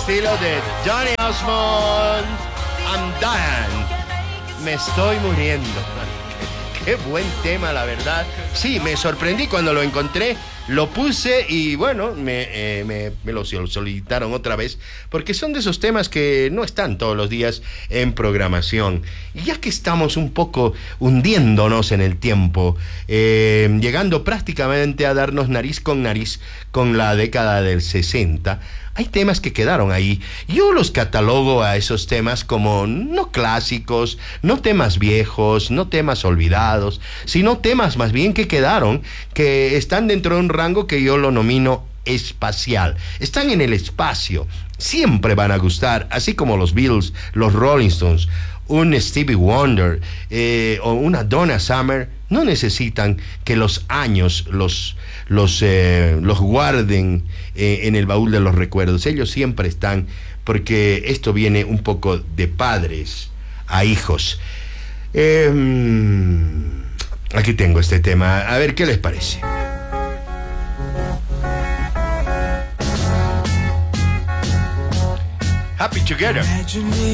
estilo de Johnny Osmond, I'm Dying. Me estoy muriendo. Qué buen tema, la verdad. Sí, me sorprendí cuando lo encontré. Lo puse y bueno, me lo solicitaron otra vez, porque son de esos temas que no están todos los días en programación. Y ya que estamos un poco hundiéndonos en el tiempo, llegando prácticamente a darnos nariz con la década del 60, hay temas que quedaron ahí. Yo los catalogo a esos temas como no clásicos, no temas viejos, no temas olvidados, sino temas más bien que quedaron, que están dentro de un rango que yo lo nomino espacial. Están en el espacio. Siempre van a gustar, así como los Beatles, los Rolling Stones, un Stevie Wonder o una Donna Summer. No necesitan que los años los guarden en el baúl de los recuerdos. Ellos siempre están, porque esto viene un poco de padres a hijos. Aquí tengo este tema, a ver qué les parece. Happy Together.